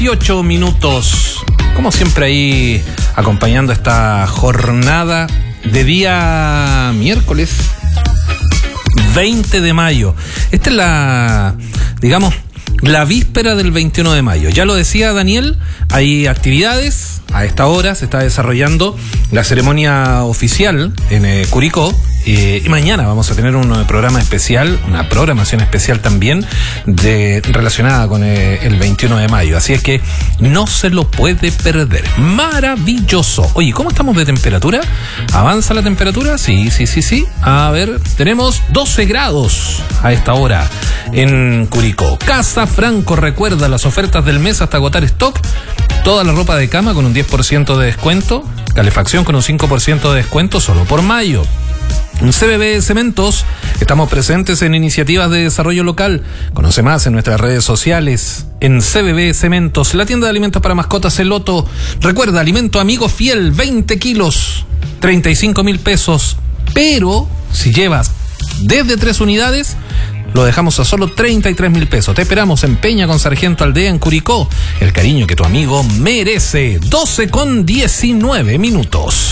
18 minutos. Como siempre ahí acompañando esta jornada de día miércoles 20 de mayo. Esta es la víspera del 21 de mayo. Ya lo decía Daniel, hay actividades. A esta hora se está desarrollando la ceremonia oficial en Curicó. Y mañana vamos a tener un programa especial, una programación especial también relacionada con el 21 de mayo. Así es que no se lo puede perder. Maravilloso. Oye, ¿cómo estamos de temperatura? ¿Avanza la temperatura? Sí. A ver, tenemos 12 grados a esta hora en Curicó. Casa Franco recuerda las ofertas del mes hasta agotar stock. Toda la ropa de cama con un 10% de descuento. Calefacción con un 5% de descuento solo por mayo. CBB Cementos, estamos presentes en iniciativas de desarrollo local. Conoce más en nuestras redes sociales. En CBB Cementos, la tienda de alimentos para mascotas El Loto. Recuerda, alimento amigo fiel, 20 kilos, 35,000 pesos. Pero si llevas desde 3 unidades, lo dejamos a solo 33,000 pesos. Te esperamos en Peña con Sargento Aldea en Curicó. El cariño que tu amigo merece. 12:19 minutos.